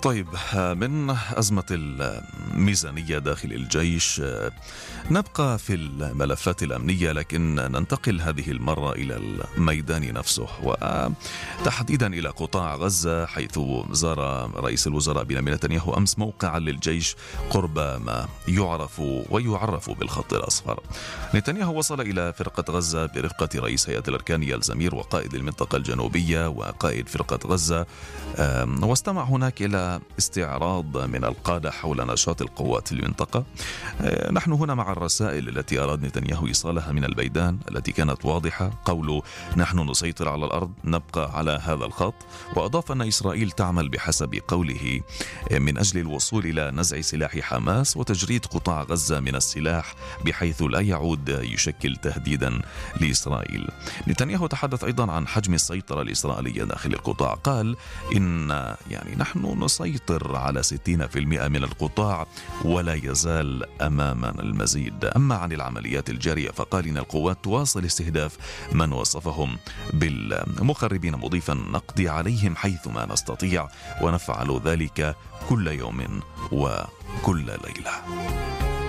طيب، من أزمة الميزانية داخل الجيش نبقى في الملفات الأمنية، لكن ننتقل هذه المرة إلى الميدان نفسه، وتحديدا إلى قطاع غزة، حيث زار رئيس الوزراء بنيامين نتنياهو أمس موقعا للجيش قرب ما يعرف بالخط الأصفر. نتنياهو وصل إلى فرقة غزة برفقة رئيس هيئة الأركان الزمير وقائد المنطقة الجنوبية وقائد فرقة غزة، واستمع هناك إلى استعراض من القادة حول نشاط القوات في المنطقة. نحن هنا مع الرسائل التي أراد نتنياهو إيصالها من الميدان، التي كانت واضحة، قوله نحن نسيطر على الأرض، نبقى على هذا الخط. وأضاف أن إسرائيل تعمل بحسب قوله من أجل الوصول إلى نزع سلاح حماس وتجريد قطاع غزة من السلاح بحيث لا يعود يشكل تهديدا لإسرائيل. نتنياهو تحدث أيضا عن حجم السيطرة الإسرائيلية داخل القطاع، قال إن نحن نسيطر على 60% من القطاع ولا يزال أمامنا المزيد. أما عن العمليات الجارية فقال إن القوات تواصل استهداف من وصفهم بالمخربين، مضيفا نقضي عليهم حيثما نستطيع ونفعل ذلك كل يوم وكل ليلة.